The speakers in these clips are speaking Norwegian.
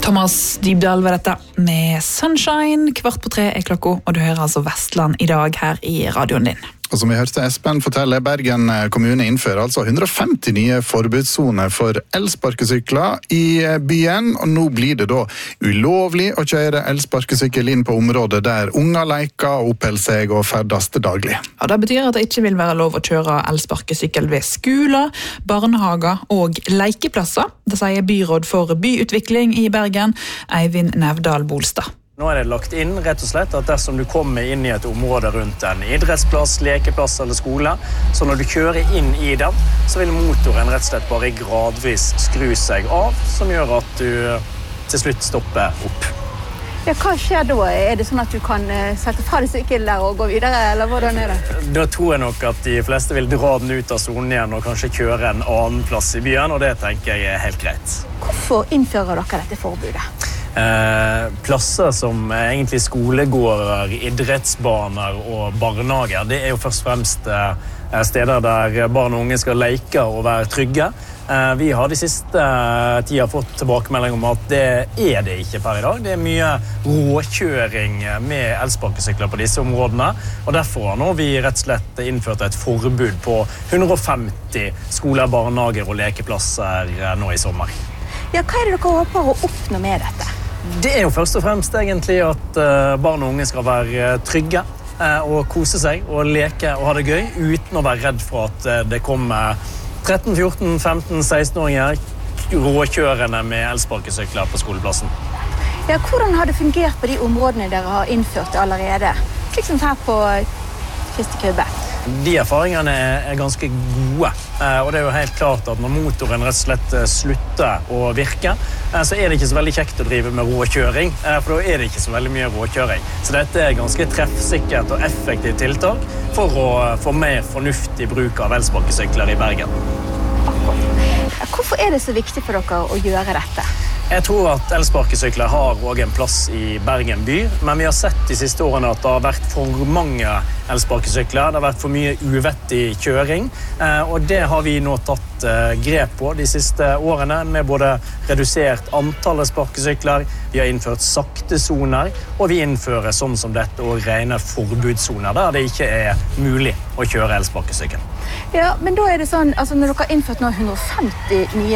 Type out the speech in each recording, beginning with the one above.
Thomas Dybdahl var dette med Sunshine. 2:15 klokka, og du hører altså Vestland i dag her i radioen din. Og som vi hørte Espen fortelle, Bergen kommune innfører altså 150 nye forbudssoner for elsparkesykler i byen, og nå blir det da ulovlig å kjøre elsparkesykkel inn på området der unger leker, oppholder seg og ferdes til daglig. Ja, det betyr at det ikke vil være lov å kjøre elsparkesykkel ved skoler, barnehager og lekeplasser. Det sier byråd for byutvikling i Bergen, Eivind Nevdal Bolstad. Nå er det lagt inn rett og slett at dersom du kommer inn i et område rundt en idrettsplass, lekeplass eller skole, så når du kjører inn i den, så vil motoren rett og slett bare gradvis skru seg av, som gjør at du til slutt stopper opp. Ja, hva skjer da? Er det sånn at du kan sette fra deg sykkelen der og gå videre, eller hvordan er det? Da tror jeg nok at de fleste vil dra den ut av zonen igjen og kanskje kjøre en annen plass i byen, og det tenker jeg er helt greit. Hvorfor innfører dere dette forbudet? Plasser som egentlig skolegårder, idrettsbaner og barnehager, det er jo først og fremst steder der barn og unge skal leke og være trygge. Vi har de siste tida fått tilbakemelding om at det er det ikke per i dag. Det er mye råkjøring med elsparkesykler på disse områdene, og derfor har nå vi rett og slett innført et forbud på 150 skoler, barnehager og lekeplasser nå i sommer. Ja, hva er det dere håper å oppnå med dette? Det er jo først og fremst egentlig at barn og unge skal være trygge og kose seg og leke og ha det gøy uten å være redd for at det kommer 13, 14, 15, 16-åringer råkjørende med elsparkesykler på skoleplassen. Ja, hvordan har det fungert på de områdene dere har innført det allerede? Slik som her på Kristi Krybbe. De erfaringene er ganske gode, og det er jo helt klart at når motoren rett og slett slutter å virke, så er det ikke så veldig kjekt å drive med råkjøring, for da er det ikke så veldig mye råkjøring. Så dette er ganske treffsikkert og effektivt tiltak for å få mer fornuftig bruk av elsparkesykler i Bergen. Hvorfor er det så viktig for dere å gjøre dette? Jeg tror at elsparkesykler har også en plass i Bergen by, men vi har sett de siste årene at det har vært for mange elsparkesykler, det har vært for mye uvettig kjøring, og det har vi nå tatt grep på de siste årene med både redusert antall elsparkesykler, vi har innført saktesoner, og vi innfører sånn som dette og rene forbudssoner der det ikke er mulig å kjøre elsparkesykkel. Ja, men da er det sånn, altså når dere har innført nå 150 nye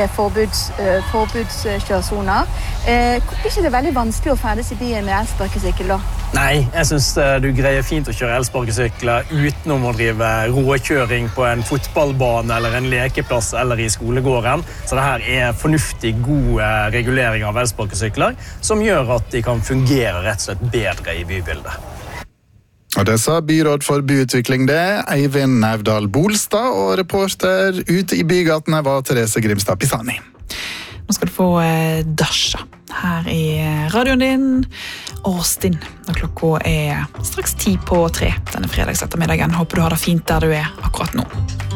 forbudskjørsoner, er ikke det veldig vanskelig å ferdes i byen med elsparkesykkel da? Nei, jeg synes du greier fint å kjøre elsparkesykler utenom å drive råkjøring på en fotballbane eller en lekeplass eller i skolegården. Så dette er fornuftig god regulering av elsparkesykler som gjør at de kan fungere rett og slett bedre i bybildet. Og det sa byråd for byutvikling det, Eivind Nevdal Bolstad, og reporter ute i bygatene var Therese Grimstad Pisani. Nå skal du få Dasha her i radioen din, Austin, og klokka er straks 2:10 denne fredagsettermiddagen. Håper du har det fint der du er akkurat nå.